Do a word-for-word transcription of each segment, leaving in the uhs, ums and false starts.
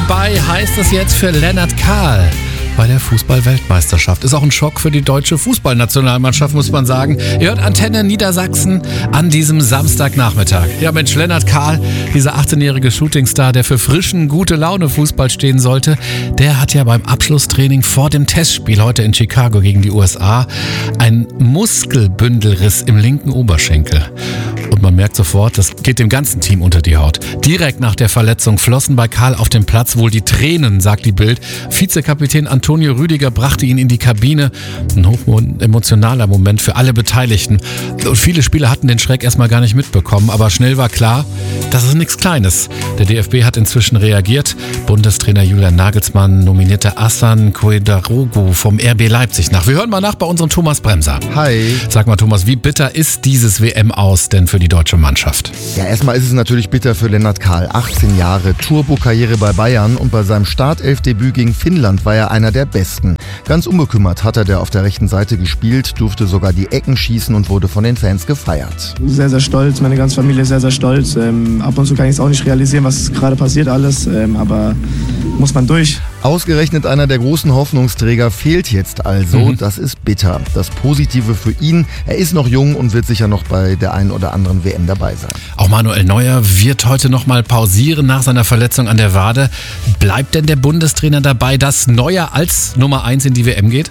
Vorbei heißt es jetzt für Lennart Kahl bei der Fußball-Weltmeisterschaft. Ist auch ein Schock für die deutsche Fußballnationalmannschaft, muss man sagen. Ihr hört Antenne Niedersachsen an diesem Samstagnachmittag. Ja Mensch, Lennart Kahl, dieser achtzehnjährige Shootingstar, der für frischen, gute Laune Fußball stehen sollte, der hat ja beim Abschlusstraining vor dem Testspiel heute in Chicago gegen die U S A einen Muskelbündelriss im linken Oberschenkel. Und man merkt sofort, das geht dem ganzen Team unter die Haut. Direkt nach der Verletzung flossen bei Kahl auf dem Platz wohl die Tränen, sagt die Bild. Vizekapitän Antonio Rüdiger brachte ihn in die Kabine. Ein hochemotionaler Moment für alle Beteiligten. Und viele Spieler hatten den Schreck erstmal gar nicht mitbekommen. Aber schnell war klar, das ist nichts Kleines. Der D F B hat inzwischen reagiert. Bundestrainer Julian Nagelsmann nominierte Hasan Calderoglu vom R B Leipzig nach. Wir hören mal nach bei unserem Thomas Bremser. Hi. Sag mal Thomas, wie bitter ist dieses W M aus denn für die deutsche Mannschaft? Ja, erstmal ist es natürlich bitter für Lennart Kahl. achtzehn Jahre, Turbo-Karriere bei Bayern und bei seinem Startelfdebüt gegen Finnland war er einer der Besten. Ganz unbekümmert hat er der auf der rechten Seite gespielt, durfte sogar die Ecken schießen und wurde von den Fans gefeiert. Sehr, sehr stolz, meine ganze Familie ist sehr, sehr stolz. Ähm, ab und zu kann ich es auch nicht realisieren, was gerade passiert alles, ähm, aber muss man durch. Ausgerechnet einer der großen Hoffnungsträger fehlt jetzt also. Mhm. Das ist bitter. Das Positive für ihn, er ist noch jung und wird sicher noch bei der einen oder anderen W M dabei sein. Auch Manuel Neuer wird heute noch mal pausieren nach seiner Verletzung an der Wade. Bleibt denn der Bundestrainer dabei, dass Neuer als Nummer eins in die W M geht?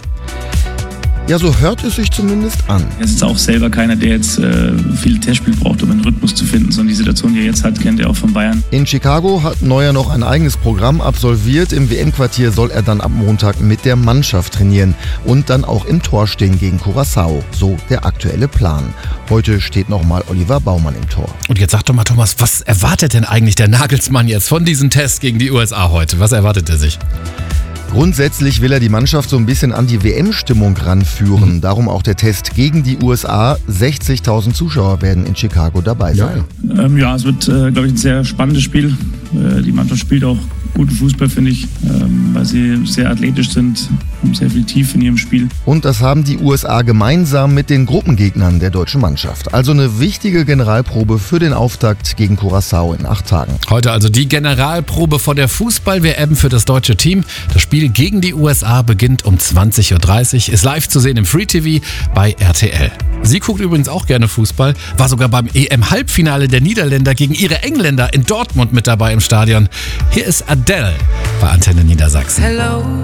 Ja, so hört es sich zumindest an. Er ist jetzt auch selber keiner, der jetzt äh, viele Testspiele braucht, um einen Rhythmus zu finden, sondern die Situation, die er jetzt hat, kennt er auch von Bayern. In Chicago hat Neuer noch ein eigenes Programm absolviert. Im W M-Quartier soll er dann ab Montag mit der Mannschaft trainieren und dann auch im Tor stehen gegen Curaçao. So der aktuelle Plan. Heute steht nochmal Oliver Baumann im Tor. Und jetzt sag doch mal, Thomas, was erwartet denn eigentlich der Nagelsmann jetzt von diesem Test gegen die U S A heute? Was erwartet er sich? Grundsätzlich will er die Mannschaft so ein bisschen an die W M-Stimmung ranführen. Mhm. Darum auch der Test gegen die U S A. sechzigtausend Zuschauer werden in Chicago dabei sein. Ja, ähm, ja es wird, äh, glaube ich, ein sehr spannendes Spiel. Äh, die Mannschaft spielt auch guten Fußball, finde ich, ähm, weil sie sehr athletisch sind, haben sehr viel Tiefe in ihrem Spiel. Und das haben die U S A gemeinsam mit den Gruppengegnern der deutschen Mannschaft. Also eine wichtige Generalprobe für den Auftakt gegen Curaçao in acht Tagen. Heute also die Generalprobe vor der Fußball-W M für das deutsche Team. Das Spiel gegen die U S A beginnt um zwanzig Uhr dreißig, ist live zu sehen im Free T V bei R T L. Sie guckt übrigens auch gerne Fußball, war sogar beim E M-Halbfinale der Niederländer gegen ihre Engländer in Dortmund mit dabei im Stadion. Hier ist Adele bei Antenne Niedersachsen. Hello.